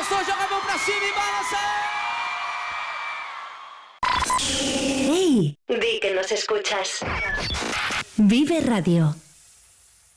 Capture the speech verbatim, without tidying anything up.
gostou, joga a mão pra cima e balança! ¡Hey! Di que nos escuchas. Vive Radio.